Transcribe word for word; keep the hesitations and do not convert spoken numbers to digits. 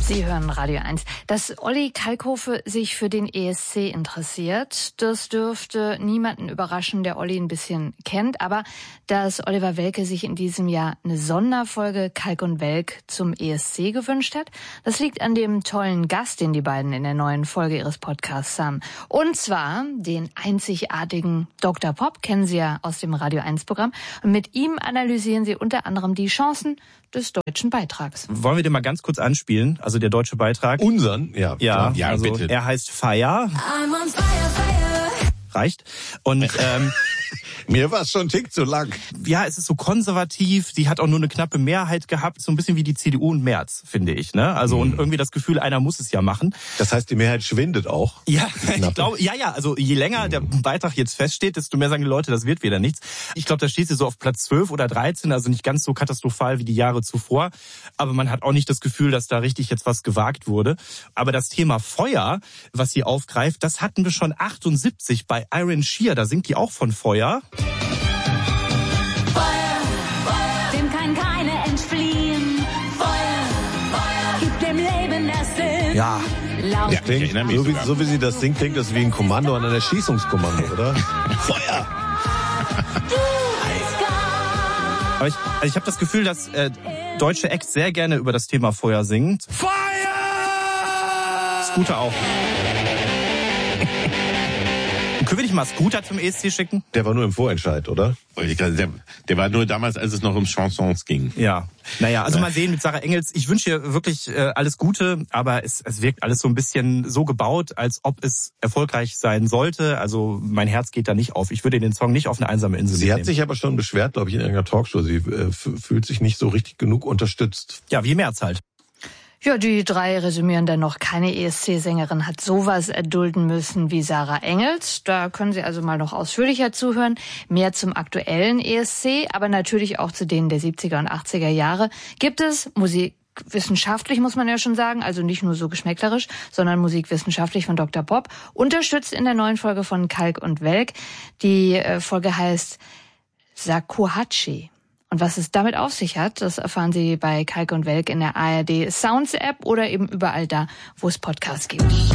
Sie hören Radio eins. Dass Olli Kalkofe sich für den E S C interessiert, das dürfte niemanden überraschen, der Olli ein bisschen kennt. Aber dass Oliver Welke sich in diesem Jahr eine Sonderfolge Kalk und Welk zum E S C gewünscht hat, das liegt an dem tollen Gast, den die beiden in der neuen Folge ihres Podcasts haben. Und zwar den einzigartigen Doktor Pop, kennen Sie ja aus dem Radio eins Programm. Und mit ihm analysieren Sie unter anderem die Chancen des deutschen Beitrags. Wollen wir den mal ganz kurz anspielen? Also der deutsche Beitrag. Unseren? Ja, ja, ja also bitte. Er heißt Fire. I'm on fire, fire. Reicht. Und ähm, mir war es schon ein Tick zu lang. Ja, es ist so konservativ. Die hat auch nur eine knappe Mehrheit gehabt. So ein bisschen wie die C D U und Merz, finde ich. Ne? Also mhm. und irgendwie das Gefühl, einer muss es ja machen. Das heißt, die Mehrheit schwindet auch? Ja, ich glaube, ja, ja. Also je länger mhm. der Beitrag jetzt feststeht, desto mehr sagen die Leute, das wird wieder nichts. Ich glaube, da steht sie so auf Platz zwölf oder dreizehn. Also nicht ganz so katastrophal wie die Jahre zuvor. Aber man hat auch nicht das Gefühl, dass da richtig jetzt was gewagt wurde. Aber das Thema Feuer, was sie aufgreift, das hatten wir schon achtundsiebzig bei Iron Shear. Da singt die auch von Feuer. Feuer, Feuer, dem kann keiner entfliehen. Feuer, Feuer, gibt dem Leben Sinn. Ja. Laut. Ja, klingt, so, wie, so wie sie das singt, klingt das wie ein Kommando an ein Erschießungskommando, oder? Feuer! Aber ich, also ich habe das Gefühl, dass äh, deutsche Acts sehr gerne über das Thema Feuer singen. Feuer! Scooter auch. Können wir nicht mal Scooter zum E S C schicken? Der war nur im Vorentscheid, oder? Der, der war nur damals, als es noch um Chansons ging. Ja. Naja, also mal sehen mit Sarah Engels. Ich wünsche ihr wirklich äh, alles Gute, aber es, es wirkt alles so ein bisschen so gebaut, als ob es erfolgreich sein sollte. Also mein Herz geht da nicht auf. Ich würde den Song nicht auf eine einsame Insel Sie mitnehmen. hat sich aber schon beschwert, glaube ich, in irgendeiner Talkshow. Sie äh, fühlt sich nicht so richtig genug unterstützt. Ja, wie Merz halt. Ja, die drei resümieren dann noch, keine E S C-Sängerin hat sowas erdulden müssen wie Sarah Engels. Da können Sie also mal noch ausführlicher zuhören. Mehr zum aktuellen E S C, aber natürlich auch zu denen der siebziger und achtziger Jahre gibt es musikwissenschaftlich, muss man ja schon sagen, also nicht nur so geschmäcklerisch, sondern musikwissenschaftlich von Doktor Pop, unterstützt in der neuen Folge von Kalk und Welk. Die Folge heißt Shakuhachi. Und was es damit auf sich hat, das erfahren Sie bei Kalk und Welk in der A R D Sounds App oder eben überall da, wo es Podcasts gibt.